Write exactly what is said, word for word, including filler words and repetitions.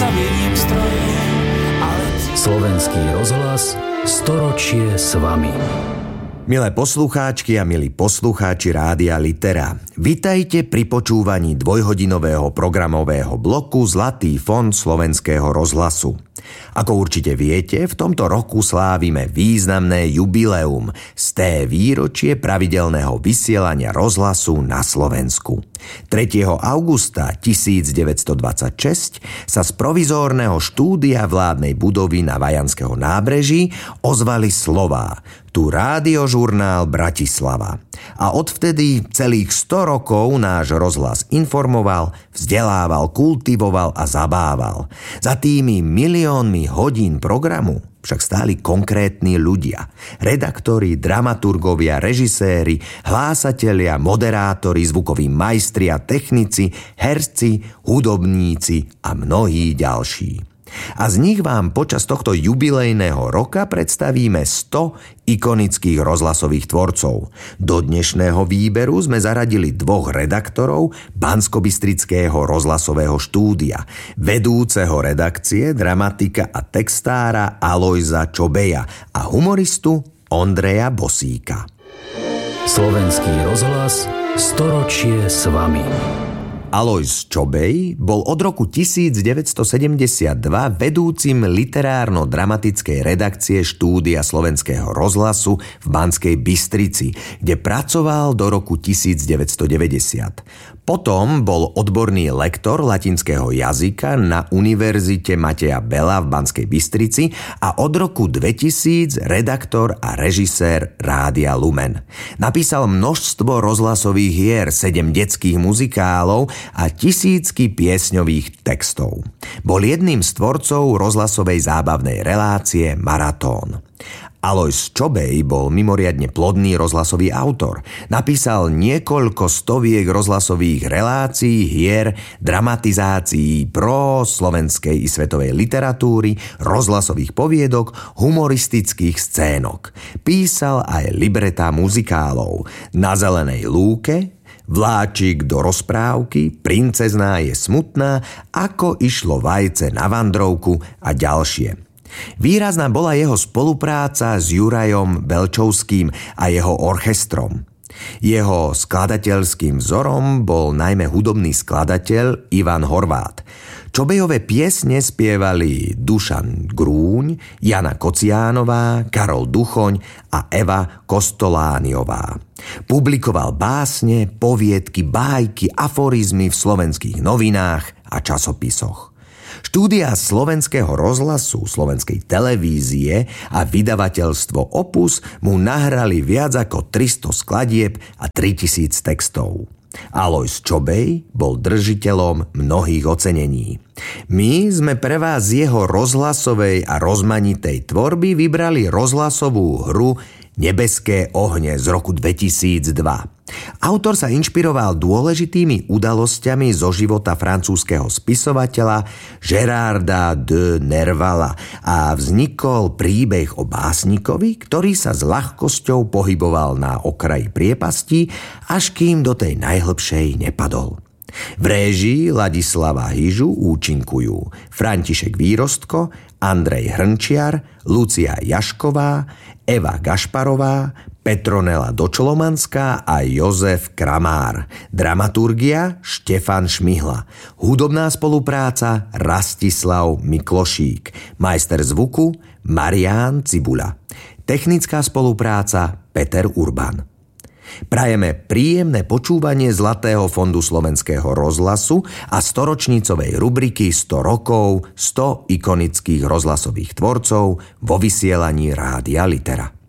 zaviediem stroj. Ale... Slovenský rozhlas, storočie s vami. Milé poslucháčky a milí poslucháči Rádia Litera, vitajte pri počúvaní dvojhodinového programového bloku Zlatý fond Slovenského rozhlasu. Ako určite viete, v tomto roku slávime významné jubileum, sté výročie pravidelného vysielania rozhlasu na Slovensku. tretieho augusta tisícdeväťstodvadsaťšesť sa z provizórneho štúdia vládnej budovy na Vajanského nábreží ozvali slová: tu rádiožurnál Bratislava. A odvtedy celých sto rokov náš rozhlas informoval, vzdelával, kultivoval a zabával. Za tými miliónmi hodín programu však stáli konkrétni ľudia. Redaktori, dramaturgovia, režiséri, hlásatelia, moderátori, zvukoví majstri a technici, herci, hudobníci a mnohí ďalší. A z nich vám počas tohto jubilejného roka predstavíme sto ikonických rozhlasových tvorcov. Do dnešného výberu sme zaradili dvoch redaktorov Banskobystrického rozhlasového štúdia, vedúceho redakcie, dramatika a textára Alojza Čobeja a humoristu Ondreja Bosíka. Slovenský rozhlas, storočie s vami. Alojz Čobej bol od roku tisícdeväťstosedemdesiatdva vedúcim literárno-dramatickej redakcie štúdia Slovenského rozhlasu v Banskej Bystrici, kde pracoval do roku tisícdeväťstodeväťdesiat. Potom bol odborný lektor latinského jazyka na Univerzite Mateja Bela v Banskej Bystrici a od roku dvetisíc redaktor a režisér Rádia Lumen. Napísal množstvo rozhlasových hier, sedem detských muzikálov a tisícky piesňových textov. Bol jedným z tvorcov rozhlasovej zábavnej relácie Maratón. Alojz Čobej bol mimoriadne plodný rozhlasový autor. Napísal niekoľko stoviek rozhlasových relácií, hier, dramatizácií pro slovenskej i svetovej literatúry, rozhlasových poviedok, humoristických scénok. Písal aj libretá muzikálov Na zelenej lúke, Vláčik do rozprávky, Princezná je smutná, Ako išlo vajce na vandrovku a ďalšie. Výrazná bola jeho spolupráca s Jurajom Belčovským a jeho orchestrom. Jeho skladateľským vzorom bol najmä hudobný skladateľ Ivan Horvát. Čobejové piesne spievali Dušan Grúň, Jana Kociánová, Karol Duchoň a Eva Kostolániová. Publikoval básne, poviedky, bájky, aforizmy v slovenských novinách a časopisoch. Štúdia Slovenského rozhlasu, Slovenskej televízie a vydavateľstvo Opus mu nahrali viac ako tristo skladieb a tritisíc textov. Alojz Čobej bol držiteľom mnohých ocenení. My sme pre vás z jeho rozhlasovej a rozmanitej tvorby vybrali rozhlasovú hru Nebeské ohne z roku dvetisícdva. Autor sa inšpiroval dôležitými udalosťami zo života francúzskeho spisovateľa Gérarda de Nervala a vznikol príbeh o básnikovi, ktorý sa s ľahkosťou pohyboval na okraji priepasti, až kým do tej najhlbšej nepadol. V réžii Ladislava Hyžu účinkujú František Výrostko, Andrej Hrnčiar, Lucia Jašková, Eva Gašparová, Petronela Dočolomanská a Jozef Kramár. Dramaturgia Štefan Šmihla. Hudobná spolupráca Rastislav Miklošík. Majster zvuku Marián Cibula. Technická spolupráca Peter Urban. Prajeme príjemné počúvanie Zlatého fondu Slovenského rozhlasu a storočnicovej rubriky sto rokov, sto ikonických rozhlasových tvorcov vo vysielaní Rádia Litera.